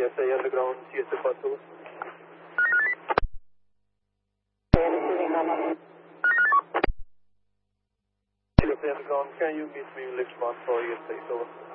CSI Underground, CSI Patur. CSI Underground, can you meet me in lift 1 for ESI? Over.